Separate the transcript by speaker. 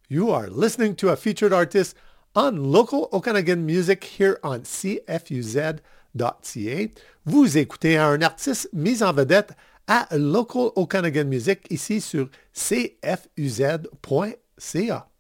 Speaker 1: You are listening to a featured artist on Local Okanagan Music here on CFUZ.ca. Vous écoutez un artiste mis en vedette à Local Okanagan Music ici sur CFUZ.ca.